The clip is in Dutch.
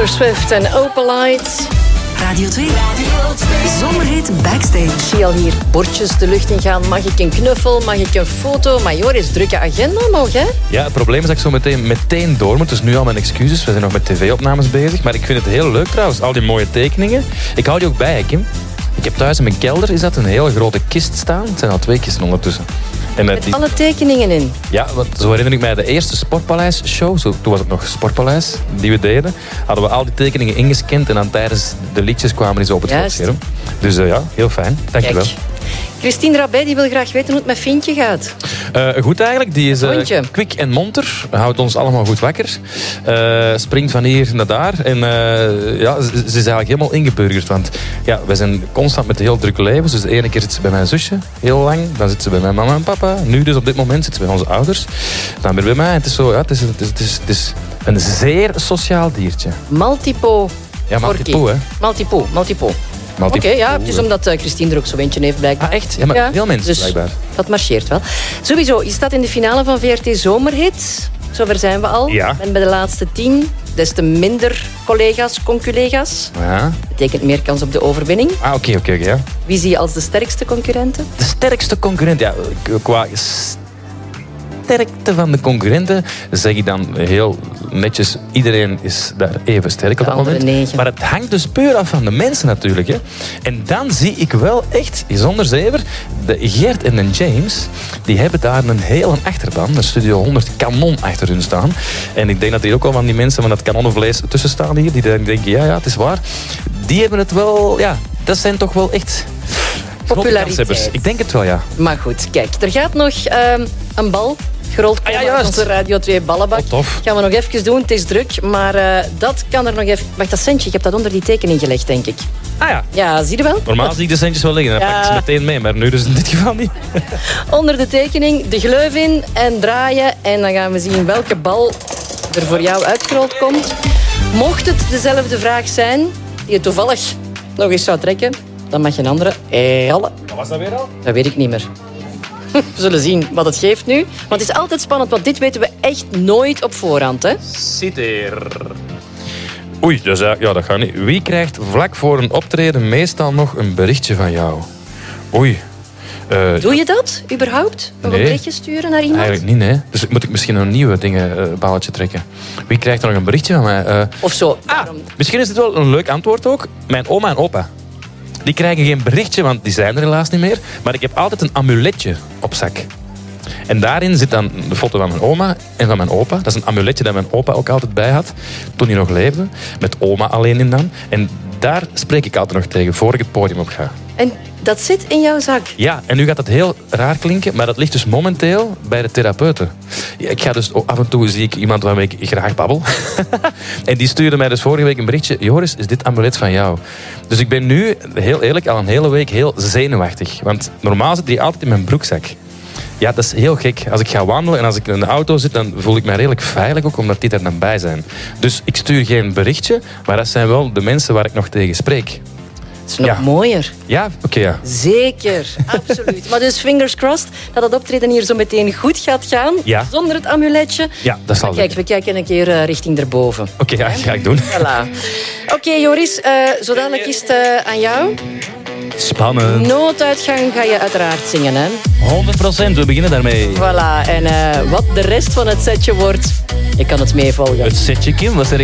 Taylor Swift en Opalite. Radio 2. Zomerhit Backstage. Ik zie al hier bordjes de lucht in gaan. Mag ik een knuffel? Mag ik een foto? Maar Joris, drukke agenda nog, hè? Ja, het probleem is dat ik zo meteen door moet. Dus nu al mijn excuses. We zijn nog met tv-opnames bezig. Maar ik vind het heel leuk trouwens. Al die mooie tekeningen. Ik hou die ook bij, hè, Kim. Ik heb thuis in mijn kelder is dat een hele grote kist staan. Het zijn al 2 kisten ondertussen. En Met alle tekeningen in. Ja, want zo herinner ik mij de eerste Sportpaleis-show. Toen was het nog Sportpaleis, die we deden. Hadden we al die tekeningen ingescand en dan tijdens de liedjes kwamen die zo op het grotscherm. Dus ja, heel fijn. Dankjewel. Kijk. Christine Rabet die wil graag weten hoe het met Fintje gaat. Goed eigenlijk. Die is kwik en monter. Houdt ons allemaal goed wakker. Springt van hier naar daar. En ja, ze is eigenlijk helemaal ingeburgerd. Want ja, wij zijn constant met heel drukke levens. Dus de ene keer zit ze bij mijn zusje, heel lang. Dan zit ze bij mijn mama en papa. Nu dus op dit moment zit ze bij onze ouders. Dan weer bij mij. En het is zo, ja, het is een zeer sociaal diertje. Multipo. Ja, multipo, hè. Multipo. Oké, ja, het is omdat Christine er ook zo eentje heeft blijkbaar. Ah, echt? Ja, maar veel mensen dus blijkbaar. Dat marcheert wel. Sowieso, je staat in de finale van VRT Zomerhit. Zover zijn we al. Ja. En bij de laatste 10, des te minder collega's, conculega's. Ja. Betekent meer kans op de overwinning. Ah, oké, ja. Wie zie je als de sterkste concurrenten? De sterkste concurrent, ja, qua sterkte van de concurrenten zeg ik dan heel netjes, iedereen is daar even sterk op dat moment. 9. Maar het hangt dus puur af van de mensen natuurlijk. Hè. En dan zie ik wel echt, zonder zever, de Gert en de James, die hebben daar een hele achterban, een Studio 100 kanon achter hun staan. En ik denk dat hier ook al van die mensen van dat kanonnenvlees tussen staan hier, die denken, ja, het is waar. Die hebben het wel, ja, dat zijn toch wel echt populariteit. Ik denk het wel, ja. Maar goed, kijk, er gaat nog een bal gerold komen uit onze Radio 2 ballenbak. Oh, tof. Gaan we nog even doen, het is druk, maar dat kan er nog even... Wacht, dat centje, ik heb dat onder die tekening gelegd, denk ik. Ah ja. Ja, zie je wel? Normaal zie ik de centjes wel liggen, dan pak ik ze meteen mee, maar nu dus in dit geval niet. Onder de tekening de gleuf in en draaien en dan gaan we zien welke bal er voor jou uitgerold komt. Mocht het dezelfde vraag zijn, die je toevallig nog eens zou trekken, dan mag je een andere... Wat was dat weer al? Dat weet ik niet meer. We zullen zien wat het geeft nu. Want het is altijd spannend, want dit weten we echt nooit op voorhand. Hè? Citeer. Oei, dus, ja, dat gaat niet. Wie krijgt vlak voor een optreden meestal nog een berichtje van jou? Oei. Doe je dat, überhaupt? Nog een berichtje sturen naar iemand? Eigenlijk niet, nee. Dus moet ik misschien een nieuwe balletje trekken. Wie krijgt er nog een berichtje van mij? Of zo. Misschien is dit wel een leuk antwoord ook. Mijn oma en opa. Die krijgen geen berichtje, want die zijn er helaas niet meer. Maar ik heb altijd een amuletje op zak. En daarin zit dan de foto van mijn oma en van mijn opa. Dat is een amuletje dat mijn opa ook altijd bij had. Toen hij nog leefde. Met oma alleen in dan. En daar spreek ik altijd nog tegen, voor ik het podium op ga. En dat zit in jouw zak? Ja, en nu gaat het heel raar klinken, maar dat ligt dus momenteel bij de therapeuten. Ja, ik ga dus af en toe zie ik iemand waarmee ik graag babbel. En die stuurde mij dus vorige week een berichtje. Joris, is dit amulet van jou? Dus ik ben nu, heel eerlijk, al een hele week heel zenuwachtig. Want normaal zit die altijd in mijn broekzak. Ja, dat is heel gek. Als ik ga wandelen en als ik in de auto zit, dan voel ik me redelijk veilig ook, omdat die er dan bij zijn. Dus ik stuur geen berichtje, maar dat zijn wel de mensen waar ik nog tegen spreek. Het is nog mooier. Ja, oké, ja. Zeker, absoluut. Maar dus fingers crossed dat het optreden hier zo meteen goed gaat gaan. Ja. Zonder het amuletje. Ja, dat zal Kijk, we kijken een keer richting daarboven. Oké, ja, dat ga ik doen. Voilà. Oké, Joris, zo dadelijk is het aan jou. Spannend. Nooduitgang ga je uiteraard zingen, hè? 100%, we beginnen daarmee. Voilà, en wat de rest van het setje wordt, je kan het meevolgen. Het setje, Kim, wat zeg